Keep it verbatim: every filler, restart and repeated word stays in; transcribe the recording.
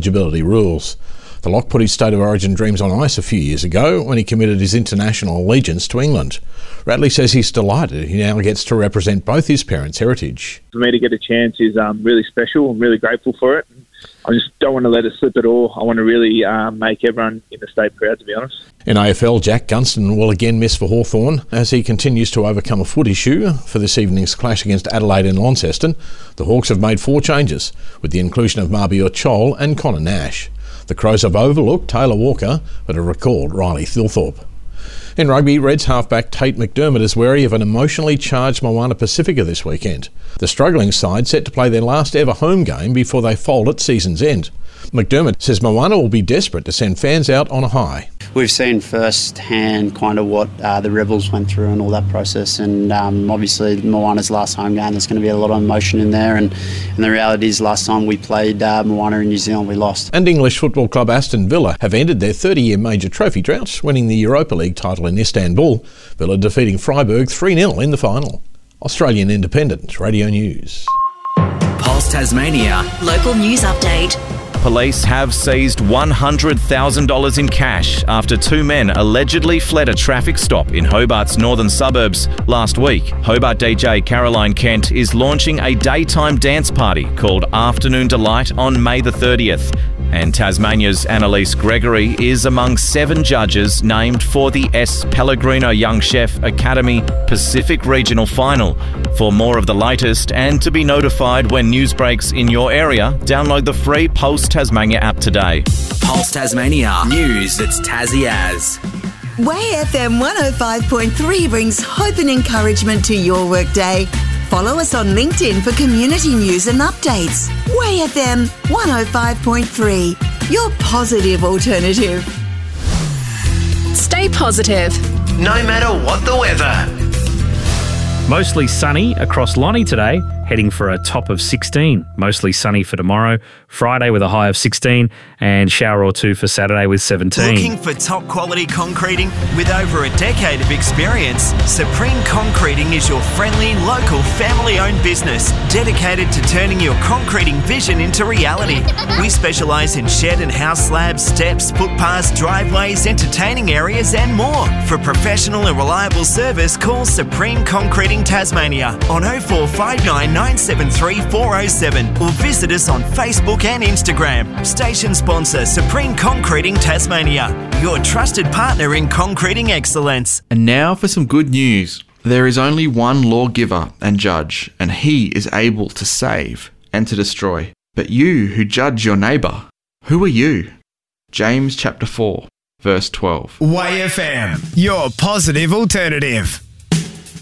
eligibility rules. The Lock put his State of Origin dreams on ice a few years ago when he committed his international allegiance to England. Radley says he's delighted he now gets to represent both his parents' heritage. For me to get a chance is um, really special. I'm really grateful for it. I just don't want to let it slip at all. I want to really uh, make everyone in the state proud, to be honest. In A F L, Jack Gunston will again miss for Hawthorn as he continues to overcome a foot issue for this evening's clash against Adelaide and Launceston. The Hawks have made four changes, with the inclusion of Mabior Chol and Connor Nash. The Crows have overlooked Taylor Walker, but have recalled Riley Thilthorpe. In rugby, Reds halfback Tate McDermott is wary of an emotionally charged Moana Pacifica this weekend. The struggling side set to play their last ever home game before they fold at season's end. McDermott says Moana will be desperate to send fans out on a high. We've seen firsthand kind of what uh, the Rebels went through and all that process, and um, obviously Moana's last home game, there's going to be a lot of emotion in there, and, and the reality is last time we played uh, Moana in New Zealand, we lost. And English football club Aston Villa have ended their thirty-year major trophy drought, winning the Europa League title in Istanbul. Villa defeating Freiburg three nil in the final. Australian Independent Radio News. Pulse Tasmania. Local news update. Police have seized one hundred thousand dollars in cash after two men allegedly fled a traffic stop in Hobart's northern suburbs last week. Hobart D J Caroline Kent is launching a daytime dance party called Afternoon Delight on May the thirtieth. And Tasmania's Annalise Gregory is among seven judges named for the S. Pellegrino Young Chef Academy Pacific Regional Final. For more of the latest and to be notified when news breaks in your area, download the free Pulse Tasmania app today. Pulse Tasmania. News that's Tassie as. Way F M one oh five point three brings hope and encouragement to your workday. Follow us on LinkedIn for community news and updates. Way F M one oh five point three, your positive alternative. Stay positive. No matter what the weather. Mostly sunny across Lonnie today, heading for a top of sixteen. Mostly sunny for tomorrow, Friday with a high of sixteen, and shower or two for Saturday with seventeen. Looking for top quality concreting? With over a decade of experience, Supreme Concreting is your friendly, local, family-owned business dedicated to turning your concreting vision into reality. We specialise in shed and house slabs, steps, footpaths, driveways, entertaining areas and more. For professional and reliable service, call Supreme Concreting Tasmania on oh four five nine, nine seven three, four oh seven or visit us on Facebook and Instagram. Station sponsor Supreme Concreting Tasmania, your trusted partner in concreting excellence. And now for some good news. There is only one lawgiver and judge, and he is able to save and to destroy. But you who judge your neighbour, who are you? James chapter four, verse twelve. Way F M, your positive alternative.